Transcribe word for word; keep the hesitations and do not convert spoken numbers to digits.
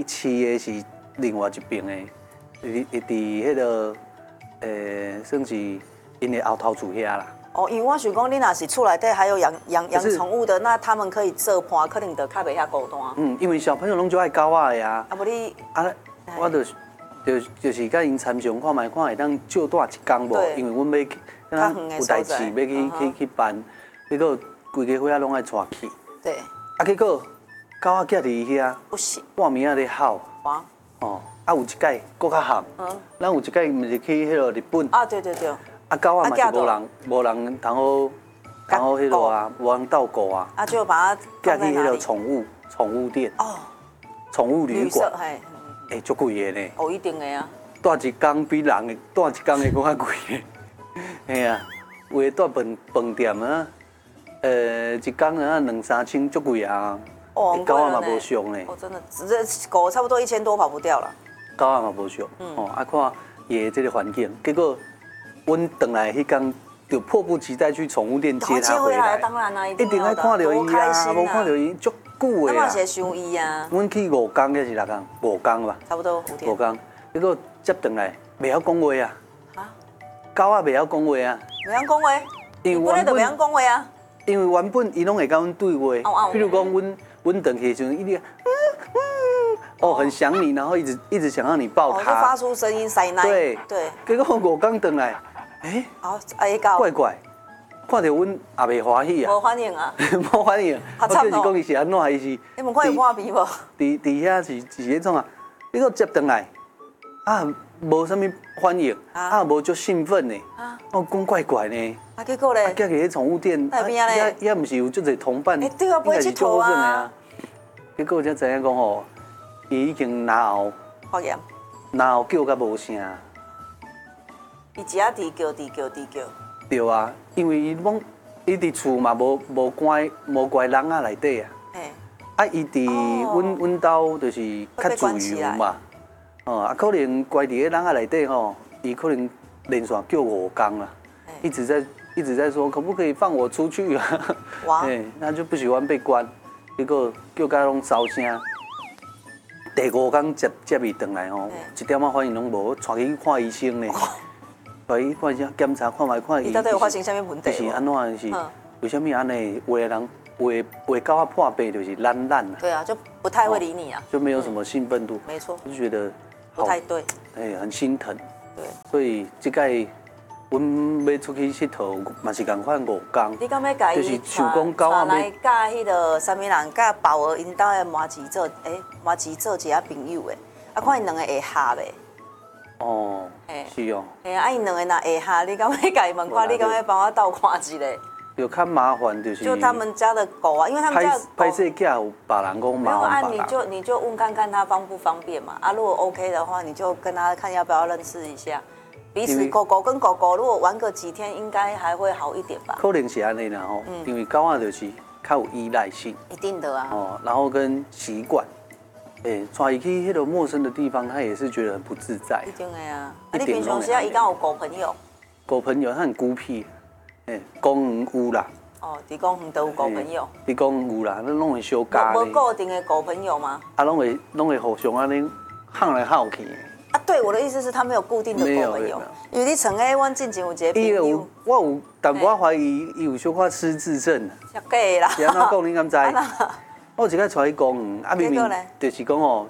饲的是另外一边的，伫伫迄个呃，算是因的后头厝遐啦。 哦，因为我想讲，你若是厝内底还有养养养宠物的，那他们可以做伴，可能就较袂遐孤单。 嗯，因为小朋友拢就爱狗仔的呀。 啊，无你啊，我就就就是甲因参详看卖，看会当少住一工无？因为阮要去，咱有代志要去去去办，结果规家伙仔拢爱带去。 对。 啊，结果狗仔徛伫遐， 不行， 半暝仔咧吼。 哇。 哦，啊有一届搁较喊， 嗯， 咱有一届毋是去迄个日本。 啊，对对对。 啊，狗仔嘛是无人无人通好通好迄落啊，无人照顾啊。 啊，就把它寄去迄个宠物宠物店。哦。宠物旅馆。 嘿。 诶，足贵的呢。 哦，一定的啊。 住一工比人的住一工的搁较贵的。嘿啊，有的住饭饭店啊，呃，一工啊两三千足贵啊。 哦， 狗仔嘛无俗呢。 哦，真的，这狗差不多一千多跑不掉了。 狗仔嘛无俗。哦，啊看伊的这个环境，结果。阮回来迄天就迫不及待去宠物店接它回来， 当然啦，一定爱看到伊啊，无看到伊足久的啊。 那嘛是想伊啊。 阮去五天还是六天？五天吧。 差不多五天。 五天，结果接回来袂晓讲话啊。啊？狗仔袂晓讲话啊。 袂晓讲话？因为原本就袂晓讲话啊。 因为原本伊拢会甲阮对话，譬如讲阮阮回去的时阵，伊就嗯嗯，哦很想你，然后一直一直想让你抱它。 就发出声音塞奶。对对。 结果五天回来。哎， 哦，哎搞， 怪怪，看到阮也袂欢喜啊， 无反应啊， 无反应，我就是讲伊是安怎，伊是， 你问看有破皮无？ 伫伫遐是是迄种啊，结果接转来，啊，无啥物反应，啊，无足兴奋呢，我讲怪怪呢， 啊，结果咧， 寄去迄宠物店，也也毋是有足侪同伴， 哎，对啊，不会佚佗啊， 结果才知影讲吼，伊已经脑后发炎， 脑后叫甲无声。 伊只啊啼叫啼叫啼叫。 对啊，因为伊拢伊伫厝嘛无无关无关人啊内底啊。嘿。啊，伊伫阮阮兜就是较自由嘛。哦，啊，可能关伫咧人啊内底吼，伊可能连续叫五天啦，一直在一直在说可不可以放我出去啊？哇。嘿，他就不喜欢被关，结果叫甲拢吵声。第五天接接伊回来吼，一点仔反应拢无，带去看医生呢。来去看一下检查看卖看伊。 伊到底有发生啥物问题？ 就是安怎是？为什么安尼？有的人会会狗仔破病就是懒懒啊。 对啊，就不太会理你啊。 就没有什么兴奋度。 没错。 就觉得不太对。 哎，很心疼。 对。 所以这届阮要出去佚佗，嘛是共款五天。 你敢要甲伊带来甲迄个啥物人，甲保儿因兜的麻吉做，诶，麻吉做一下朋友的，啊，看因两个会合袂？ 哦，是哦。 哎呀，啊，因两个若会合，你敢要甲伊问看？你敢要帮我斗看一下？ 就较麻烦就是。 就他们家的狗啊，因为他们家的狗。 拍摄假有别人讲麻烦。 没有啊，你就你就问看看他方不方便嘛。啊，如果 OK 的话，你就跟他看要不要认识一下。彼此狗狗跟狗狗如果玩个几天，应该还会好一点吧。 可能是安尼啦吼，因为狗仔就是较有依赖性。 一定的啊。 哦，然后跟习惯。哎，带伊去迄个陌生的地方，他也是觉得很不自在。 一定的啊！啊，你平常时啊，伊敢有狗朋友？ 狗朋友他很孤僻，哎，公园有啦。 哦，伫公园都有狗朋友。 伫公园有啦，咱拢会小家。 无固定的狗朋友吗？ 啊，拢会拢会互相安尼喊来喊去。 啊，对，我的意思是，他没有固定的狗朋友。因为你曾诶，阮进前有一个朋友， 我有，但我怀疑伊有小可失智症。 假假啦。 是安怎讲？你敢知？我一个带去公园，啊明明就是讲哦，